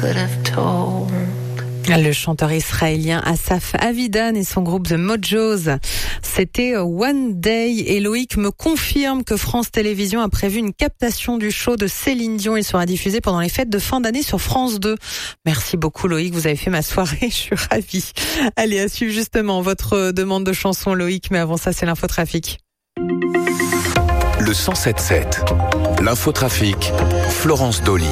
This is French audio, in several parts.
could have told. Le chanteur israélien Asaf Avidan et son groupe The Mojos. C'était One Day et Loïc me confirme que France Télévisions a prévu une captation du show de Céline Dion. Il sera diffusé pendant les fêtes de fin d'année sur France 2. Merci beaucoup Loïc, vous avez fait ma soirée, je suis ravie. Allez, à suivre justement votre demande de chanson Loïc, mais avant ça c'est l'infotrafic. Le 107.7, l'infotrafic, Florence Dolly.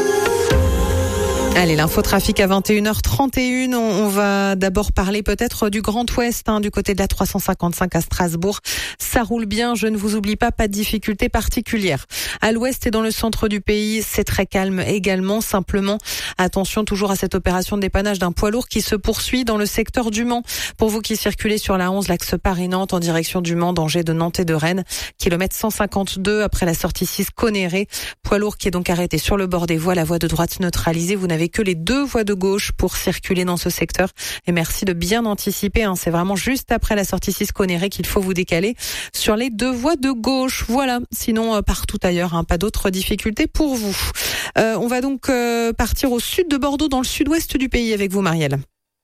Allez, l'infotrafic à 21h31. On va d'abord parler peut-être du Grand Ouest, du côté de la 355 à Strasbourg. Ça roule bien, je ne vous oublie pas de difficultés particulières. À l'ouest et dans le centre du pays, c'est très calme également. Simplement, attention toujours à cette opération de dépannage d'un poids lourd qui se poursuit dans le secteur du Mans. Pour vous qui circulez sur la 11, l'axe Paris-Nantes en direction du Mans, danger de Nantes et de Rennes, kilomètre 152 après la sortie 6 Conéré. Poids lourd qui est donc arrêté sur le bord des voies, la voie de droite neutralisée. Vous n'avez que les deux voies de gauche pour circuler dans ce secteur. Et merci de bien anticiper. C'est vraiment juste après la sortie 6 Conéré qu'il faut vous décaler sur les deux voies de gauche. Voilà. Sinon, partout ailleurs, pas d'autres difficultés pour vous. On va donc partir au sud de Bordeaux, dans le sud-ouest du pays avec vous, Marielle.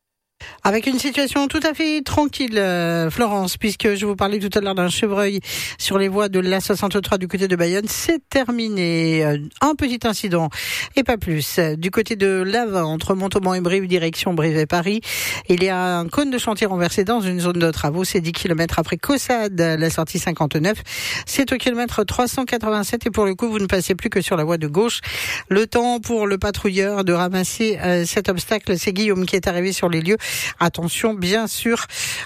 Avec une situation tout à fait tranquille, Florence, puisque je vous parlais tout à l'heure d'un chevreuil sur les voies de l'A63 du côté de Bayonne. C'est terminé. Un petit incident et pas plus. Du côté de Lavin, entre Montauban et Brive, direction Brive et Paris, il y a un cône de chantier renversé dans une zone de travaux. C'est 10 km après Caussade, la sortie 59. C'est au kilomètre 387 et pour le coup, vous ne passez plus que sur la voie de gauche. Le temps pour le patrouilleur de ramasser cet obstacle, c'est Guillaume qui est arrivé sur les lieux. Attention, bien sûr,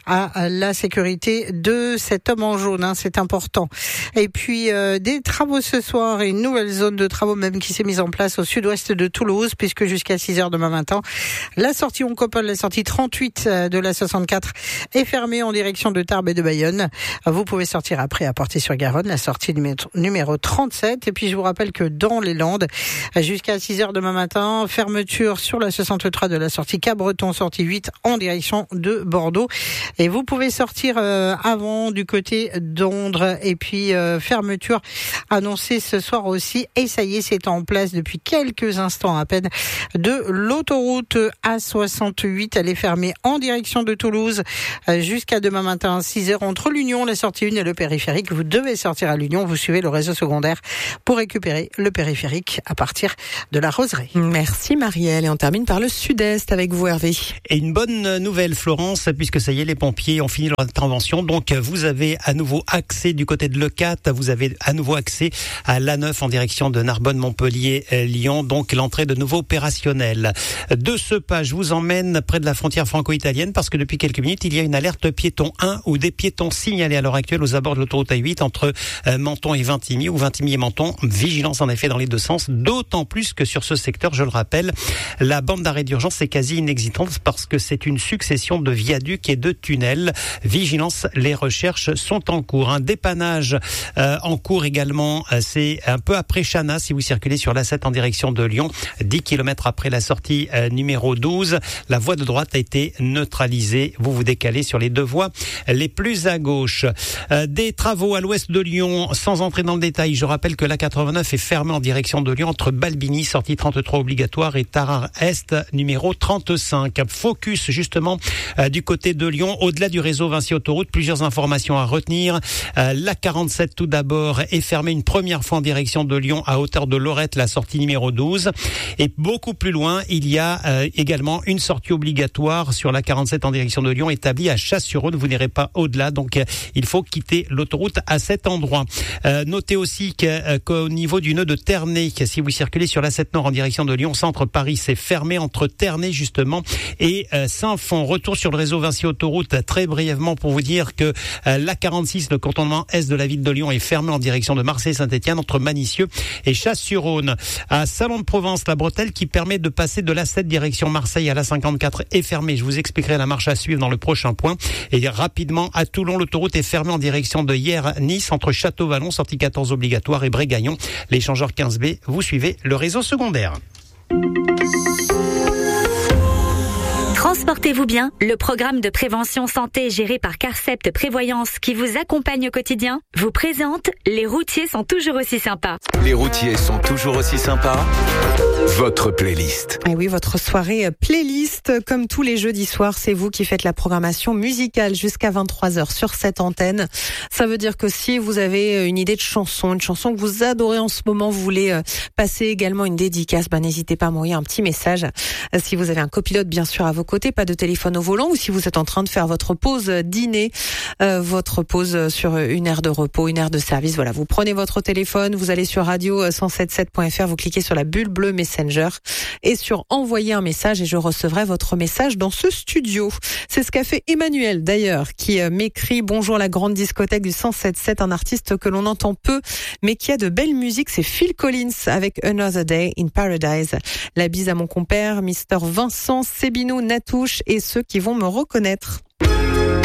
à la sécurité de cet homme en jaune, c'est important. Et puis, des travaux ce soir et une nouvelle zone de travaux même qui s'est mise en place au sud-ouest de Toulouse, puisque jusqu'à 6h demain matin, la sortie Oncopole, la sortie 38 de la 64 est fermée en direction de Tarbes et de Bayonne. Vous pouvez sortir après à Portée-sur-Garonne, la sortie numéro 37. Et puis, je vous rappelle que dans les Landes, jusqu'à 6h demain matin, fermeture sur la 63 de la sortie Cabreton, sortie 8 en direction de Bordeaux. Et vous pouvez sortir avant du côté d'Ondres. Et puis fermeture annoncée ce soir aussi. Et ça y est, c'est en place depuis quelques instants à peine de l'autoroute A68. Elle est fermée en direction de Toulouse jusqu'à demain matin 6h entre l'Union, la sortie 1 et le périphérique. Vous devez sortir à l'Union. Vous suivez le réseau secondaire pour récupérer le périphérique à partir de la Roseraie. Merci Marielle. Et on termine par le sud-est avec vous Hervé. Et une bonne nouvelle Florence, puisque ça y est, les pompiers ont fini leur intervention. Donc vous avez à nouveau accès du côté de Leucat, vous avez à nouveau accès à l'A9 en direction de Narbonne, Montpellier, Lyon. Donc l'entrée de nouveau opérationnelle. De ce pas, je vous emmène près de la frontière franco-italienne parce que depuis quelques minutes, il y a une alerte piéton 1 ou des piétons signalés à l'heure actuelle aux abords de l'autoroute A8 entre Menton et Vintimille ou Vintimille et Menton. Vigilance en effet dans les deux sens, d'autant plus que sur ce secteur, je le rappelle, la bande d'arrêt d'urgence est quasi inexistante parce que c'est une succession de viaducs et de tunnels. Vigilance, les recherches sont en cours. Un dépannage en cours également, c'est un peu après Chana si vous circulez sur l'A7 en direction de Lyon, 10 km après la sortie numéro 12. La voie de droite a été neutralisée. Vous vous décalez sur les deux voies les plus à gauche. Des travaux à l'ouest de Lyon, sans entrer dans le détail, je rappelle que l'A89 est fermée en direction de Lyon entre Balbigny, sortie 33 obligatoire, et Tarare-Est, numéro 35. Focus justement du côté de Lyon, au-delà du réseau Vinci Autoroute, plusieurs informations à retenir. La 47 tout d'abord est fermée une première fois en direction de Lyon à hauteur de Lorette, la sortie numéro 12. Et beaucoup plus loin, il y a également une sortie obligatoire sur la 47 en direction de Lyon établie à Chasse-sur-Rhône. Vous n'irez pas au-delà, donc il faut quitter l'autoroute à cet endroit. Notez aussi qu'au niveau du nœud de Ternay, si vous circulez sur la 7 Nord en direction de Lyon Centre Paris, c'est fermé entre Ternay justement et Saint-Fond. Retour sur le réseau Vinci Autoroute très brièvement pour vous dire que la 46, le contournement est de la ville de Lyon, est fermé en direction de Marseille-Saint-Étienne entre Manicieux et Chasse-sur-Rhône. À Salon de Provence, la bretelle qui permet de passer de la 7 direction Marseille à la 54 est fermée. Je vous expliquerai la marche à suivre dans le prochain point. Et rapidement, à Toulon, l'autoroute est fermée en direction de Hyères-Nice entre Château-Vallon, sortie 14 obligatoire, et Brégaillon. L'échangeur 15B, vous suivez le réseau secondaire. Transportez-vous bien. Le programme de prévention santé géré par Carcept Prévoyance qui vous accompagne au quotidien vous présente Les routiers sont toujours aussi sympas. Les routiers sont toujours aussi sympas. Votre playlist. Et oui, votre soirée playlist, comme tous les jeudis soirs, c'est vous qui faites la programmation musicale jusqu'à 23h sur cette antenne. Ça veut dire que si vous avez une idée de chanson, une chanson que vous adorez en ce moment, vous voulez passer également une dédicace, n'hésitez pas à m'envoyer un petit message. Si vous avez un copilote bien sûr à vos côtés, pas de téléphone au volant, ou si vous êtes en train de faire votre pause dîner, votre pause sur une aire de repos, une aire de service, voilà, vous prenez votre téléphone, vous allez sur radio177.fr, vous cliquez sur la bulle bleue Messenger et sur envoyer un message et je recevrai votre message dans ce studio. C'est ce qu'a fait Emmanuel d'ailleurs, qui m'écrit: bonjour la grande discothèque du 107.7, un artiste que l'on entend peu mais qui a de belles musiques, c'est Phil Collins avec Another Day in Paradise. La bise à mon compère Mister Vincent, Sébinou, Natouche et ceux qui vont me reconnaître.